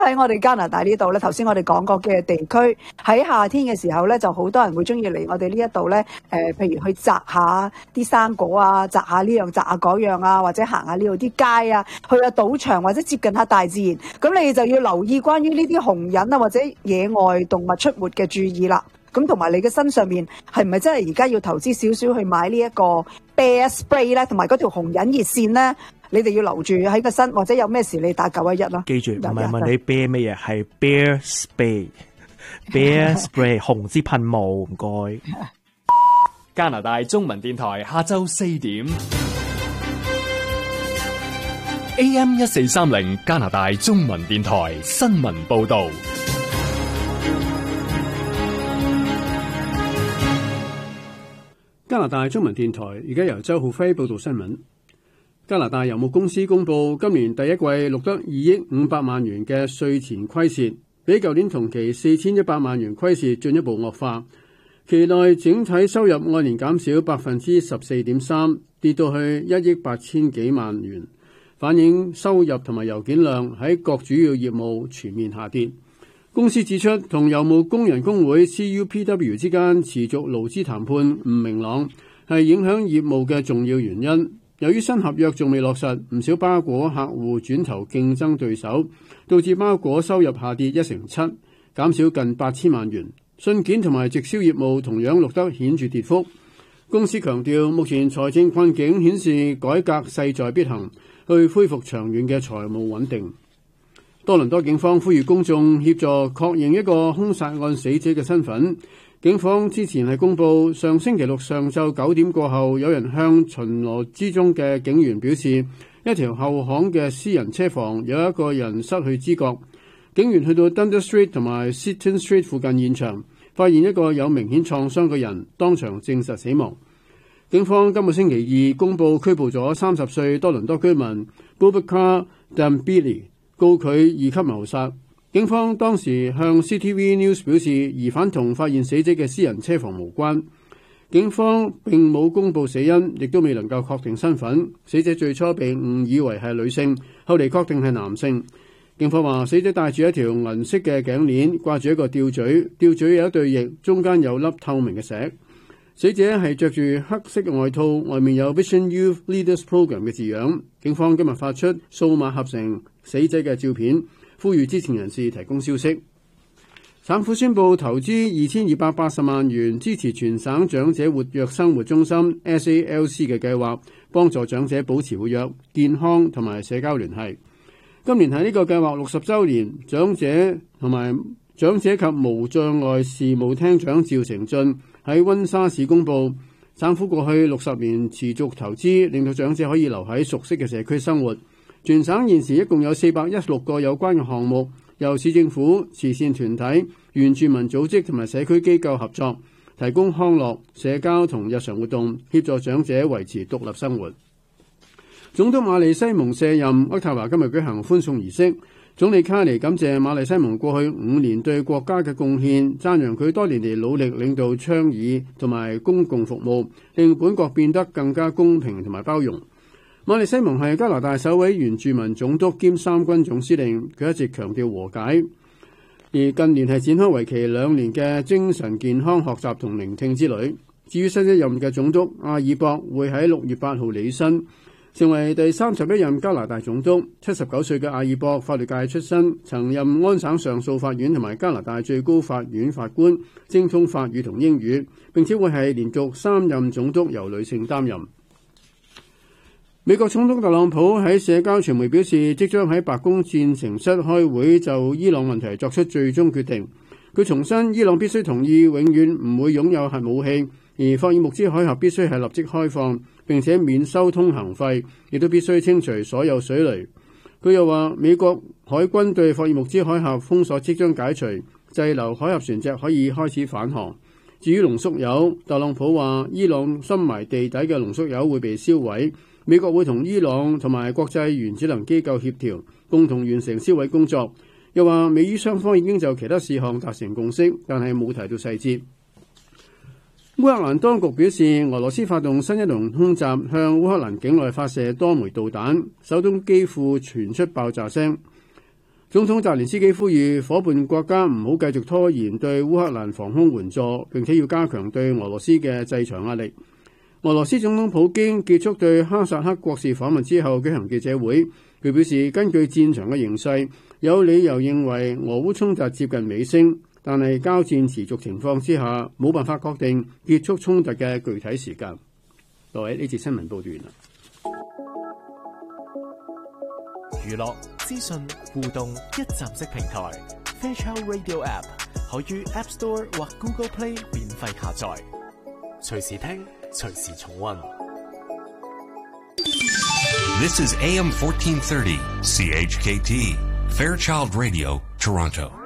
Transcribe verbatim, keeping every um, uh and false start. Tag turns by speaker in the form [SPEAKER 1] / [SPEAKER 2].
[SPEAKER 1] 喺我哋加拿大呢度咧，頭先我哋講過嘅地區，喺夏天嘅時候咧，就好多人會中意嚟我哋呢一度咧，誒、呃，譬如去摘下啲生果啊，摘下呢樣，摘下嗰樣啊，或者行下呢度啲街啊，去下賭場或者接近下大自然。咁你就要留意關於呢啲紅癮啊或者野外動物出沒嘅注意啦。咁同埋你嘅身上面係唔係真係而家要投資少少去買呢一個 bear spray 咧，同埋嗰條紅癮熱線咧？你哋要留住喺個身，或者有咩事你打九一一啦。
[SPEAKER 2] 記住，唔係問你 bear 乜嘢，係 bear spray，bear spray 紅之噴霧，唔該。
[SPEAKER 3] 加拿大中文電台下晝四點 ，A M 一四三零加拿大中文電台新聞報道。
[SPEAKER 4] 加拿大中文電台而家由周浩輝報道新聞。加拿大油木公司公布今年第一季錄得二億五百萬元嘅稅前虧蝕，比舊年同期四千一百萬元虧蝕進一步惡化。期內整體收入按年減少百分之十四點三，跌到去一億八千幾萬元，反映收入同埋郵件量喺各主要業務全面下跌。公司指出，同油木工人工會 C U P W 之間持續勞資談判唔明朗，係影響業務嘅重要原因。由於新合約仲未落實，唔少包裹客戶轉投競爭對手，導致包裹收入下跌一成七，減少近八千萬元。信件同埋直銷業務同樣錄得顯著跌幅。公司強調，目前財政困境顯示改革勢在必行，去恢復長遠嘅財務穩定。多倫多警方呼籲公眾協助確認一個兇殺案死者嘅身份。警方之前係公佈，上星期六上晝九點過後，有人向巡邏之中嘅警員表示，一條後巷嘅私人車房有一個人失去知覺。警員去到 Dundas Street 同埋 Seton Street 附近現場，發現一個有明顯創傷嘅人，當場證實死亡。警方今個星期二公佈拘捕咗三十歲多倫多居民 Boubacar Dembélé， 告佢二級謀殺。警方當時向 C T V News 表示，疑犯同發現死者嘅私人車房無關。警方並冇公佈死因，亦都未能夠確定身份。死者最初被誤以為係女性，後嚟確定係男性。警方話，死者戴住一條銀色嘅頸鏈，掛住一個吊墜，吊墜有一對翼，中間有粒透明嘅石。死者係着住黑色嘅外套，外面有 Vision Youth Leaders Program 嘅字樣。警方今日發出數碼合成死者嘅照片，呼籲知情人士提供消息。省府宣布投資二千二百八十萬元支持全省長者活躍生活中心 S A L C 嘅計劃，幫助長者保持活躍、健康同埋社交聯繫。今年係呢個計劃六十週年，長者同埋長者及無障礙事務廳長趙成俊喺溫莎市公佈，省府過去六十年持續投資，令到長者可以留喺熟悉嘅社區生活。全省現時一共有四百一十六個有關嘅項目，由市政府、慈善團體、原住民組織同埋社區機構合作，提供康樂、社交同日常活動，協助長者維持獨立生活。總統馬利西蒙卸任，渥太華今日舉行歡送儀式。總理卡尼感謝馬利西蒙過去五年對國家嘅貢獻，讚揚佢多年嚟努力領導倡議同埋公共服務，令本國變得更加公平同埋包容。馬利西蒙係加拿大首位原住民總督兼三軍總司令，佢一直強調和解。而近年係展開為期兩年嘅精神健康學習同聆聽之旅。至於新一任嘅總督阿爾博會喺六月八號履新，成為第三十一任加拿大總督。七十九歲嘅阿爾博法律界出身，曾任安省上訴法院同埋加拿大最高法院法官，精通法語同英語，並且會係連續三任總督由女性擔任。美國總統特朗普喺社交傳媒表示，即將喺白宮戰情室開會就伊朗問題作出最終決定。佢重申，伊朗必須同意永遠唔會擁有核武器，而霍爾木茲海峽必須係立即開放，並且免收通行費，亦都必須清除所有水雷。佢又話，美國海軍對霍爾木茲海峽封鎖即將解除，滯留海峽船隻可以開始返航。至於濃縮鈾，特朗普話，伊朗深埋地底嘅濃縮鈾會被燒毀。美國會同伊朗同埋國際原子能機構協調，共同完成銷毀工作。又話美伊雙方已經就其他事項達成共識，但係冇提到細節。烏克蘭當局表示，俄羅斯發動新一輪空襲，向烏克蘭境內發射多枚導彈，首都基輔傳出爆炸聲。 總統澤連斯基呼籲伙伴國家唔好繼續拖延對烏克蘭防空援助，並且要加強對俄羅斯嘅制裁壓力。俄羅斯總統普京結束對哈薩克國事訪問之後舉行記者會，佢表示根據戰場嘅形勢，有理由認為俄烏衝突接近尾聲，但係交戰持續情況之下，冇辦法確定結束衝突嘅具體時間。各位，呢節新聞報道完啦。
[SPEAKER 5] 娛樂、資訊、互動一站式平台 Fairchild Radio App 可於 App Store 或 Google Play 免費下載，隨時聽，隨時重溫。
[SPEAKER 6] This is A M fourteen thirty C H K T Fairchild Radio, Toronto.